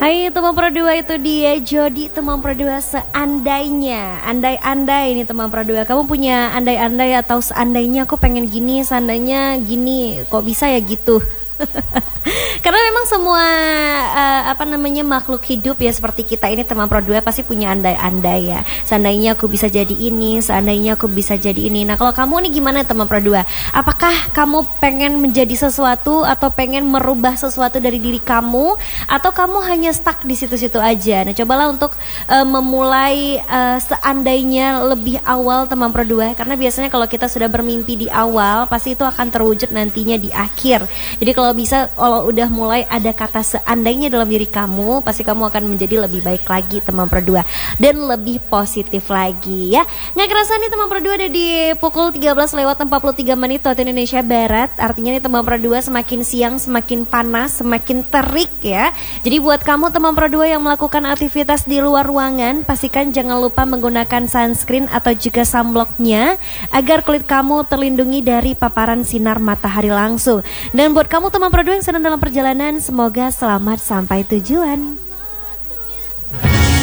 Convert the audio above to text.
Hai teman Pro 2, itu dia Jody teman Pro 2 seandainya. Andai-andai ini teman Pro 2. Kamu punya andai-andai atau seandainya aku pengen gini, seandainya gini, kok bisa ya gitu. Karena memang semua makhluk hidup ya seperti kita ini teman Pro 2 pasti punya andai-andai ya. Seandainya aku bisa jadi ini, seandainya aku bisa jadi ini. Nah, kalau kamu nih gimana teman Pro 2? Apakah kamu pengen menjadi sesuatu atau pengen merubah sesuatu dari diri kamu, atau kamu hanya stuck di situ-situ aja? Nah, cobalah untuk memulai seandainya lebih awal teman Pro 2, karena biasanya kalau kita sudah bermimpi di awal pasti itu akan terwujud nantinya di akhir. Jadi kalau bisa, kalau udah mulai ada kata seandainya dalam diri kamu, pasti kamu akan menjadi lebih baik lagi teman Pro 2 dan lebih positif lagi ya. Nggak kerasa nih teman Pro 2 ada di pukul 13:43 waktu Indonesia Barat. Artinya nih teman Pro 2 semakin siang semakin panas, semakin terik ya. Jadi buat kamu teman Pro 2 yang melakukan aktivitas di luar ruangan, pastikan jangan lupa menggunakan sunscreen atau juga sunblocknya agar kulit kamu terlindungi dari paparan sinar matahari langsung. Dan buat kamu teman Pro 2 yang sedang dalam perjalanan, semoga selamat sampai tujuan.